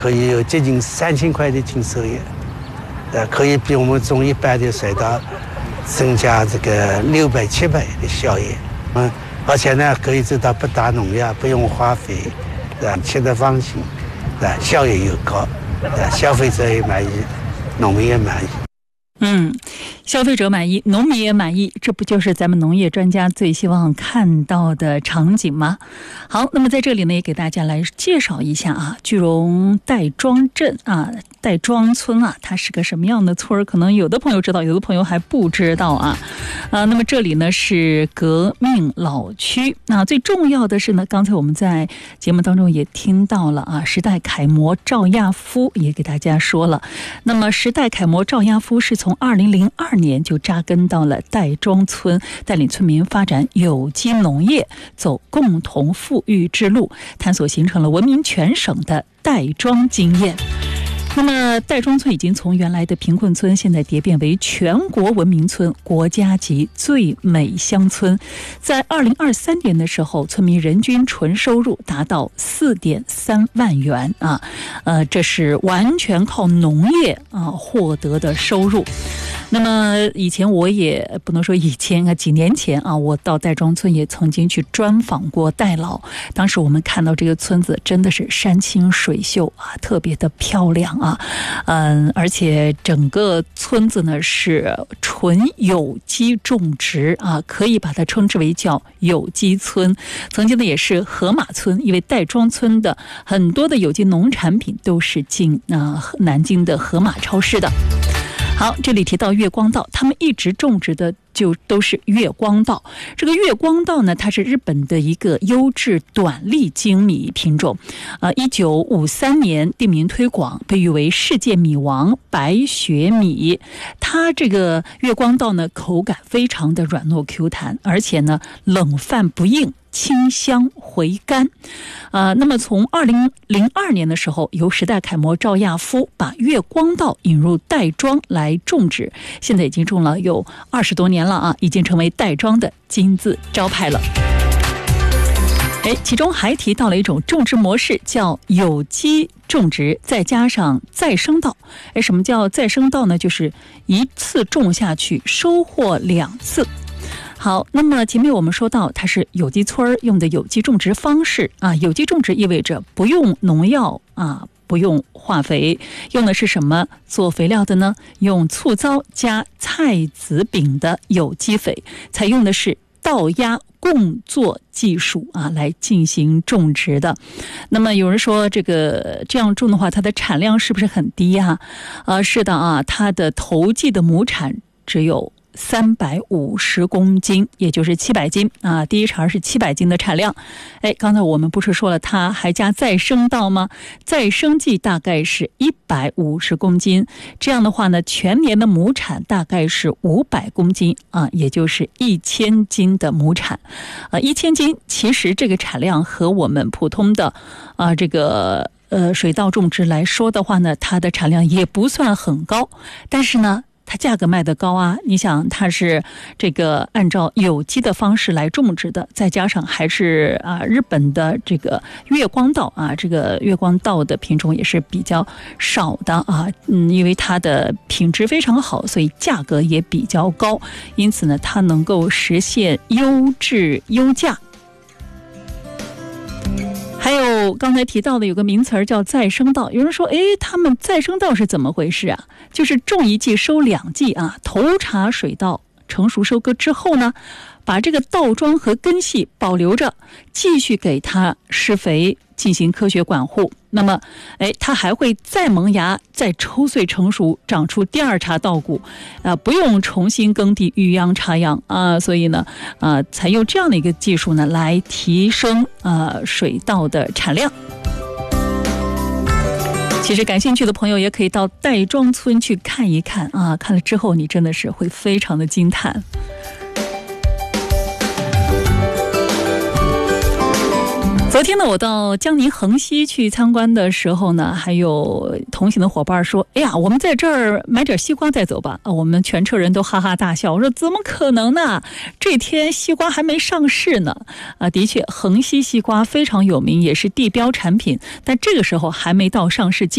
可以有接近3000块的净收益，可以比我们种一般的水稻增加这个600、700的效益。而且呢，可以做到不打农药，不用化肥，吃得放心，效益又高，消费者也满意，农民也满意。 消费者满意，农民也满意，这不就是咱们农业专家最希望看到的场景吗？好，那么在这里呢，也给大家来介绍一下啊，句容戴庄镇啊，戴庄村啊，它是个什么样的村儿？可能有的朋友知道，有的朋友还不知道啊。那么这里呢是革命老区。那最重要的是呢，刚才我们在节目当中也听到了啊，时代楷模赵亚夫也给大家说了。那么时代楷模赵亚夫是从2002年就扎根到了戴庄村，带领村民发展有机农业，走共同富裕之路，探索形成了闻名全省的戴庄经验。那么戴庄村已经从原来的贫困村现在蝶变为全国闻名村，国家级最美乡村。在2023年的时候，村民人均纯收入达到4.3万元啊，这是完全靠农业获得的收入。那么以前我也不能说以前啊，几年前啊，我到戴庄村也曾经去专访过戴老。当时我们看到这个村子真的是山清水秀啊，特别的漂亮啊，而且整个村子呢是纯有机种植啊，可以把它称之为叫有机村。曾经呢也是河马村，因为戴庄村的很多的有机农产品都是进南京的河马超市的。好，这里提到月光稻，他们一直种植的就都是月光稻。这个月光稻呢，它是日本的一个优质短粒精米品种，1953年定名推广，被誉为世界米王、白雪米。它这个月光稻呢，口感非常的软糯 Q 弹，而且呢冷饭不硬，清香回甘。那么从2002年的时候，由时代楷模赵亚夫把月光稻引入戴庄来种植，现在已经种了有20多年了啊，已经成为戴庄的金字招牌了。其中还提到了一种种植模式，叫有机种植再加上再生稻。什么叫再生稻呢？就是一次种下去收获2次。好，那么前面我们说到它是有机村用的有机种植方式啊，有机种植意味着不用农药啊，不用化肥，用的是什么做肥料的呢？用醋糟加菜籽饼的有机肥，采用的是稻压共作技术啊来进行种植的。那么有人说这样种的话，它的产量是不是很低啊？是的啊，它的头季的亩产只有350公斤，也就是700斤啊，第一茬是700斤的产量。刚才我们不是说了它还加再生稻吗？再生剂大概是150公斤，这样的话呢，全年的亩产大概是500公斤啊，也就是1000斤的亩产。1000斤其实这个产量和我们普通的水稻种植来说的话呢，它的产量也不算很高，但是呢它价格卖得高啊！你想，它是按照有机的方式来种植的，再加上还是日本的这个月光稻啊，这个月光稻的品种也是比较少的啊，因为它的品质非常好，所以价格也比较高，因此呢，它能够实现优质优价。还有刚才提到的有个名词叫再生稻，有人说他们再生稻是怎么回事啊？就是种一季收2季啊，头茬水稻成熟收割之后呢，把这个稻桩和根系保留着，继续给它施肥，进行科学管护。那么它还会再萌芽，再抽穗成熟，长出第2茬稻谷，不用重新耕地育秧插秧啊，所以呢采用这样的一个技术呢，来提升水稻的产量。其实感兴趣的朋友也可以到戴庄村去看一看啊，看了之后你真的是会非常的惊叹。昨天呢，我到江宁横溪去参观的时候呢，还有同行的伙伴说：“哎呀，我们在这儿买点西瓜再走吧。”我们全车人都哈哈大笑。我说：“怎么可能呢？这天西瓜还没上市呢。”的确，横溪西瓜非常有名，也是地标产品，但这个时候还没到上市季。